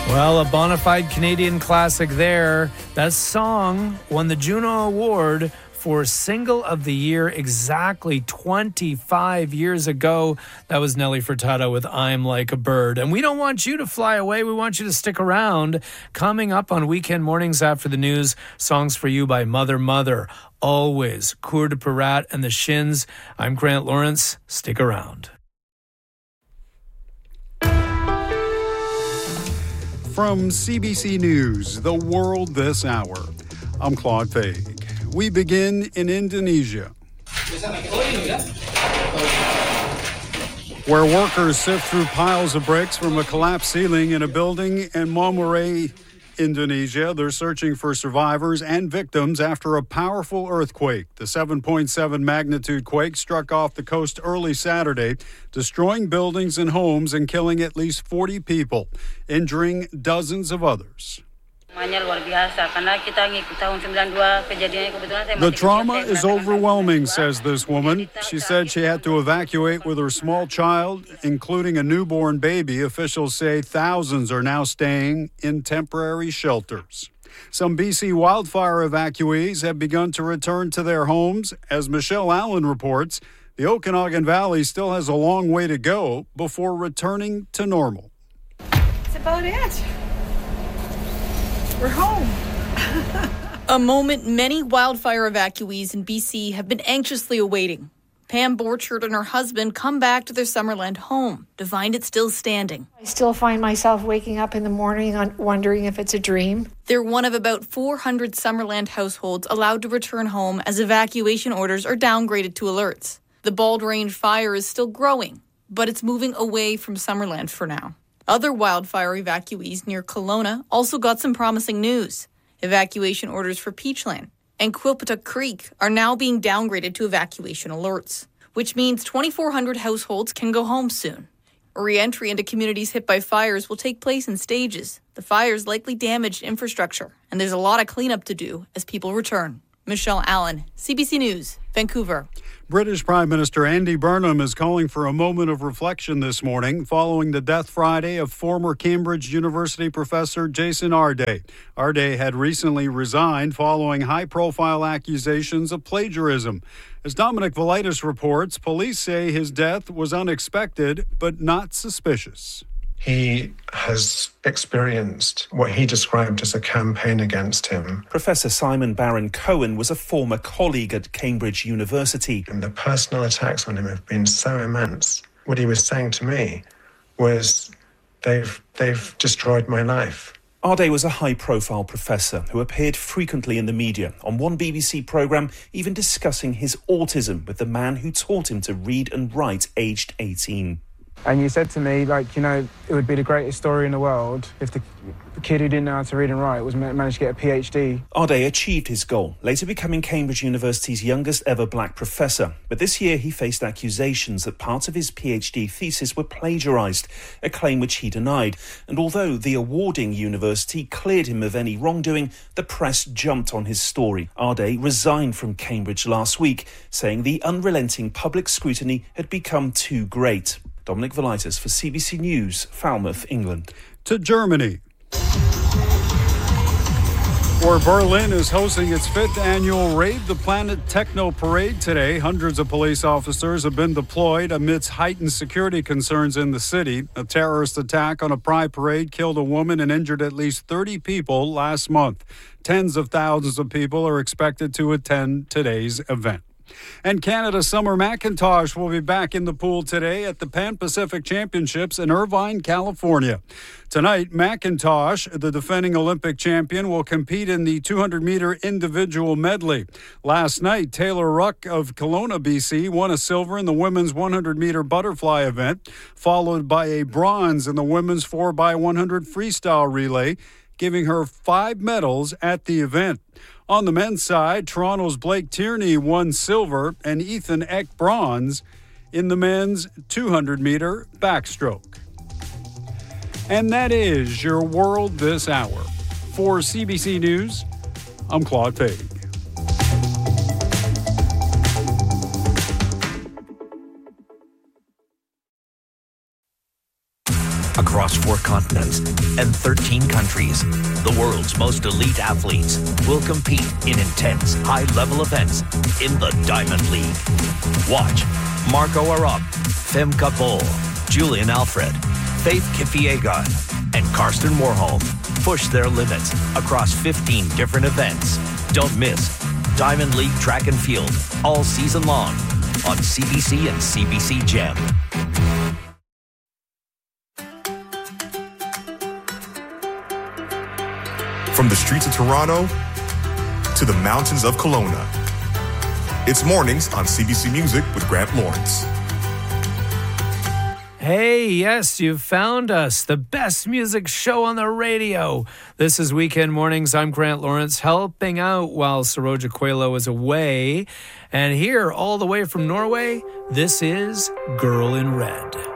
Well, a bona fide Canadian classic there. That song won the Juno Award for Single of the Year exactly 25 years ago. That was Nelly Furtado with I'm Like a Bird. And we don't want you to fly away. We want you to stick around. Coming up on weekend mornings after the news, songs for you by Mother Mother. Always. Coeur de Pirat and the Shins. I'm Grant Lawrence. Stick around. From CBC News, The World This Hour, I'm Claude Faig. We begin in Indonesia, where workers sift through piles of bricks from a collapsed ceiling in a building in Maumere, Indonesia. They're searching for survivors and victims after a powerful earthquake. The 7.7 magnitude quake struck off the coast early Saturday, destroying buildings and homes and killing at least 40 people, injuring dozens of others. The trauma is overwhelming, says this woman. She said she had to evacuate with her small child, including a newborn baby. Officials say thousands are now staying in temporary shelters. Some BC wildfire evacuees have begun to return to their homes. As Michelle Allen reports, the Okanagan Valley still has a long way to go before returning to normal. That's about it. We're home. A moment many wildfire evacuees in BC have been anxiously awaiting. Pam Borchard and her husband come back to their Summerland home to find it still standing. I still find myself waking up in the morning wondering if it's a dream. They're one of about 400 Summerland households allowed to return home as evacuation orders are downgraded to alerts. The Bald Range fire is still growing, but it's moving away from Summerland for now. Other wildfire evacuees near Kelowna also got some promising news. Evacuation orders for Peachland and Quilpata Creek are now being downgraded to evacuation alerts, which means 2,400 households can go home soon. Re-entry into communities hit by fires will take place in stages. The fires likely damaged infrastructure, and there's a lot of cleanup to do as people return. Michelle Allen, CBC News, Vancouver. British Prime Minister Andy Burnham is calling for a moment of reflection this morning following the death Friday of former Cambridge University professor Jason Arday. Arday had recently resigned following high-profile accusations of plagiarism. As Dominic Velitis reports, police say his death was unexpected but not suspicious. He has experienced what he described as a campaign against him. Professor Simon Baron-Cohen was a former colleague at Cambridge University. And the personal attacks on him have been so immense. What he was saying to me was, they've destroyed my life. Arday was a high-profile professor who appeared frequently in the media, on one BBC programme even discussing his autism with the man who taught him to read and write aged 18. And you said to me, it would be the greatest story in the world if the kid who didn't know how to read and write managed to get a PhD. Arday achieved his goal, later becoming Cambridge University's youngest ever black professor. But this year he faced accusations that parts of his PhD thesis were plagiarised, a claim which he denied. And although the awarding university cleared him of any wrongdoing, the press jumped on his story. Arday resigned from Cambridge last week, saying the unrelenting public scrutiny had become too great. Dominic Velitis for CBC News, Falmouth, England. To Germany, where Berlin is hosting its 5th annual Rave the Planet Techno Parade today. Hundreds of police officers have been deployed amidst heightened security concerns in the city. A terrorist attack on a pride parade killed a woman and injured at least 30 people last month. Tens of thousands of people are expected to attend today's event. And Canada Summer Macintosh will be back in the pool today at the Pan Pacific Championships in Irvine, California. Tonight, Macintosh, the defending Olympic champion, will compete in the 200-meter individual medley. Last night, Taylor Ruck of Kelowna, BC, won a silver in the women's 100-meter butterfly event, followed by a bronze in the women's 4x100 freestyle relay, giving her 5 medals at the event. On the men's side, Toronto's Blake Tierney won silver and Ethan Eck bronze in the men's 200-meter backstroke. And that is your World This Hour. For CBC News, I'm Claude Faig. Across 4 4 continents, and 13 countries. The world's most elite athletes will compete in intense, high-level events in the Diamond League. Watch Marco Arop, Femke Bol, Julian Alfred, Faith Kipyegon, and Karsten Warholm push their limits across 15 different events. Don't miss Diamond League Track and Field all season long on CBC and CBC Gem. From the streets of Toronto to the mountains of Kelowna, it's mornings on CBC Music with Grant Lawrence. Hey, yes, you've found us, the best music show on the radio. This is Weekend Mornings. I'm Grant Lawrence, helping out while Saroja Coelho is away. And here, all the way from Norway, this is Girl in Red.